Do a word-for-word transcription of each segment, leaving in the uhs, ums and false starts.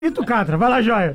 E tu, Catra, vai lá, joia.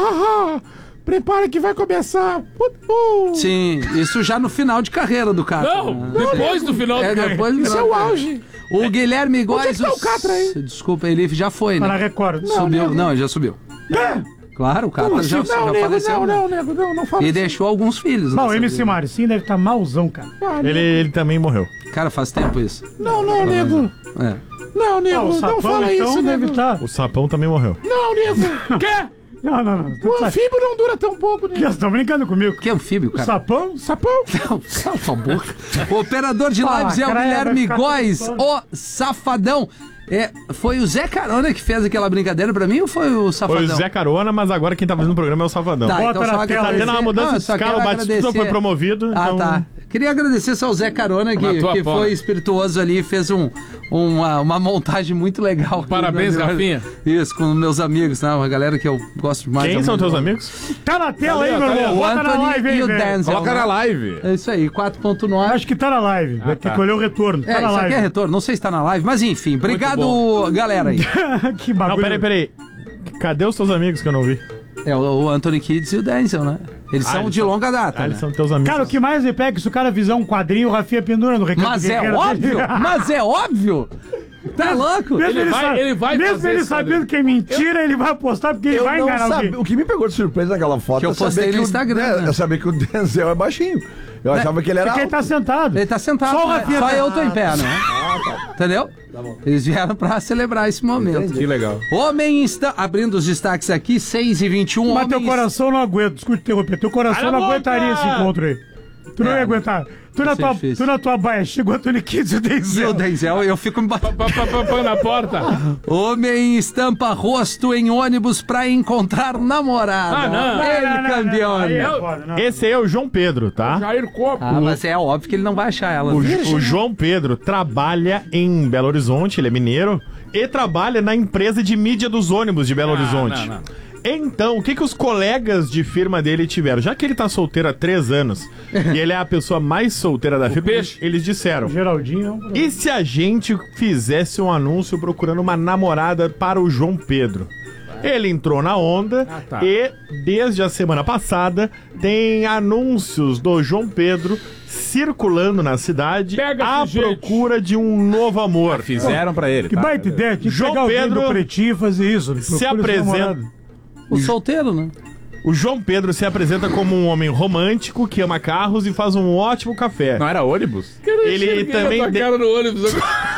Prepara que vai começar. Uh. Sim, isso já no final de carreira do Catra. Não, né? depois do final é, do depois do Isso é o auge. O Guilherme Góes... Onde é que tá o Catra aí? Desculpa, ele já foi, né? Para Record. Não, subiu, nego. não, ele já subiu. É. Claro, o Catra Não, já, não, já nego, faleceu. não, né? não, nego, não, não fala E assim. deixou alguns filhos. Não, o nessa M C vida. Marcinho deve estar malzão, cara. Ah, Ele, ele também morreu. Cara, faz tempo isso. Não, não, nego. É. Não, nego, Ah, o não Sapão, fala então, isso, deve nego. estar... O Sapão também morreu. Não, nego. Quê? Não, não, não. O anfíbio não dura tão pouco, Vocês nego. estão brincando comigo. Que anfíbio, O cara. Sapão? Sapão. Não, cala a boca. O operador de Ah, lives é o cara, Guilherme vai ficar Góes, com o safadão. É, foi o Zé Carona que fez aquela brincadeira pra mim ou foi o Foi Safadão? o Zé Carona, mas agora quem tá fazendo o programa é o Safadão. Tá, Bota então na só tela agradecer- aí. Tá tendo uma mudança Não, de só escala, quero o Batista agradecer- foi promovido. Ah, então... tá. Queria agradecer só ao Zé Carona, Na que, tua que forma. foi espirituoso ali, fez um, uma, uma montagem muito legal. Parabéns, Rafinha. Isso, com meus amigos, né? Uma galera que eu gosto demais. Quem é são muito teus bom. amigos? Tá na tela aí, ó, meu tá irmão. aí, ó. O Bota na Anthony live aí, e o velho. Denzel. Coloca na live. É isso aí, quatro ponto nove. Acho que tá na live. Vai ter tá. que olhar o retorno. É, Tá na isso aqui live. é retorno, não sei se tá na live, mas enfim, obrigado, bom. galera aí. Que bagulho. Não, peraí, peraí. Cadê os teus amigos que eu não vi? É o, o Anthony Kids e o Denzel, né? Eles Ah, são eles de são- longa data, Ah, né? eles são teus amigos. Cara, o que mais me pega é que se o cara fizer um quadrinho, o Rafinha pendura no recado. Mas é óbvio, mas é óbvio. Tá louco? Mesmo Ele ele, vai- sa- ele vai mesmo fazer ele esse sabendo quadrinho. que é mentira, ele vai apostar porque ele Eu vai não enganar sabe, alguém. o que me pegou de surpresa naquela foto Que eu é saber postei no que o- Instagram, é, né? é saber que o Denzel é baixinho. Eu achava que ele era Porque ele alto. tá sentado. Ele tá sentado, Só o né? Rafinha Só tá- eu tô em pé, né? Entendeu? Eles vieram pra celebrar esse momento. Que legal. Homem está abrindo os destaques aqui, seis e vinte e um. Mas teu homem coração não aguenta. Desculpa interromper. Teu coração Cala a não boca! aguentaria esse encontro aí. Tu não É, ia aguentar. Tu na, isso é tua, difícil. tu na tua baia chegou Antônio Kids e o E o Denzel. Denzel, eu fico me batendo. Pá, pá, pá, pá, na porta. Homem estampa rosto em ônibus pra encontrar namorada. Ah, não. Ele Não, não, não, campeão. não, aí é foda, não. Esse aí é o João Pedro, tá? Jair Copo. Ah, mas é óbvio que ele não vai achar ela. O, né? o João Pedro trabalha em Belo Horizonte, ele é mineiro, e trabalha na empresa de mídia dos ônibus de Belo Ah, Horizonte. não, não. Então, o que, que os colegas de firma dele tiveram? Já que ele tá solteiro há três anos e ele é a pessoa mais solteira da firma, peixe. eles disseram: Geraldinho é um problema. e se a gente fizesse um anúncio procurando uma namorada para o João Pedro? Ele entrou na onda Ah, tá. e, desde a semana passada, tem anúncios do João Pedro circulando na cidade Pega à esse gente. procura de um novo amor. Fizeram pra ele. Que tá? baita ideia. Tinha que João pegar alguém Pedro do Pretinho e fazer isso. Se Procura esse apresenta. namorado. O solteiro, né? O João Pedro se apresenta como um homem romântico que ama carros e faz um ótimo café. Não era ônibus? Ele também de- cara no ônibus.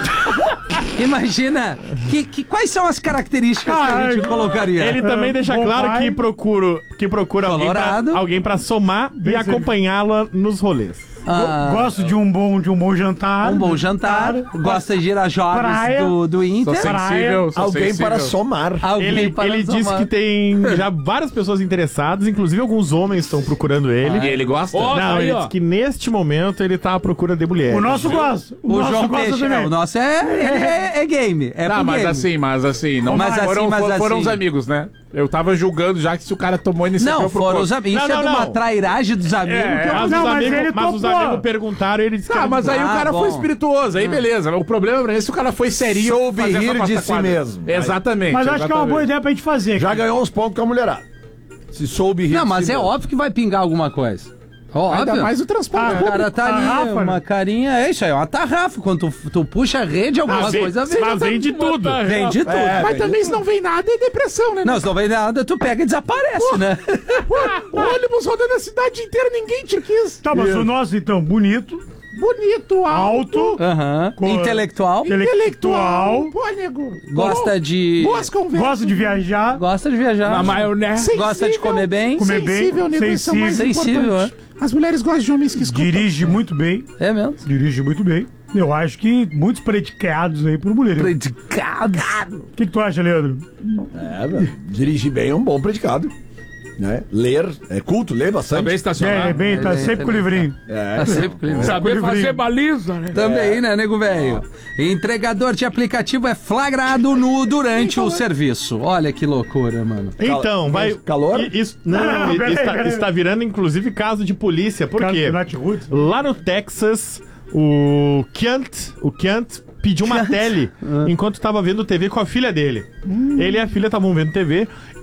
Imagina, que, que, quais são as características que a gente Ai, colocaria? Ele também É, deixa bom claro pai. que procura, que procura alguém pra, Colorado. alguém pra somar e Bem acompanhá-la nos rolês. Ah, Gosto de um bom, de um bom jantar. um bom jantar, gosta de ir a jogos Praia. do, do Sou Inter. sensível, sou Alguém sensível. para somar. Alguém Ele, para ele somar. disse que tem já várias pessoas interessadas, inclusive alguns homens estão procurando ele. E ele gosta? Não, Não, aí, ele ó. disse que neste momento ele tá à procura de mulher. O nosso gosta. O, O nosso João gosta Peixe, também. é, o nosso é, ele é, é game. É Não, pro mas game. assim, mas assim, não Mas assim, foram, mas foram, foram assim. os amigos, né? Eu tava julgando já que se o cara tomou iniciativa Não, pro foram corpo. os amigos. Isso Não, é não, de uma não. trairagem dos amigos. É, que eu- Mas, Não, os, mas amigos, ele mas os topou. amigos perguntaram e ele disse que Tá, era mas aí de o Ah, cara bom. foi espirituoso, aí beleza. O problema pra mim é se o cara foi serio. Soube fazer essa rir de pasta si quadra. mesmo. Exatamente. Mas acho que é uma boa exatamente. ideia pra gente fazer. Já cara. ganhou uns pontos com a mulherada. Se soube rir Não, de mas si é mesmo. óbvio que vai pingar alguma coisa. Óbvio. Ainda mais o transporte. Ah, O cara tá ali, Tarrafa, uma né? carinha. É isso aí, é uma tarrafa. Quando tu, tu puxa a rede, alguma Mas vem- coisa vem. mas vem de tudo. Vem de tudo. É, Mas também se não vem nada é depressão, né? Não, se não vem nada, tu pega e desaparece, né? O ônibus rodando a cidade inteira, ninguém te quis. Tá, mas o nosso, então, bonito, Bonito, alto, alto, Aham. Co- Intelectual. intelectual, Pô, nego. Gosta de. Boas conversas. gosta de viajar, Gosta de viajar. Na maionese. Gosta de comer bem. comer bem, Sensível, nego, isso é o mais sensível, Sensível, importante. As mulheres gostam de homens que escutam. dirige muito bem, É mesmo. dirige muito bem. Eu acho que muitos predicados aí por mulher. O Predicado. que, que tu acha, Leandro? É, velho. Dirigir bem é um bom predicado. Né? Ler, é culto, lê bastante. Saber É, estacionar. é bem, tá Ele é sempre com o livrinho. É, Tá sempre com ele. Saber Com o fazer livrinho. baliza, né? Também, né, nego velho? Entregador de aplicativo é flagrado nu durante o serviço. Olha que loucura, mano. Então, vai. calor? i- Isso, não, Não, i- peraí, está, peraí. está virando inclusive caso de polícia. Por Cara quê? do Nath Roots. Lá no Texas, o Kent, o Kent pediu uma tele enquanto tava vendo T V com a filha dele. Ele e a filha estavam vendo T V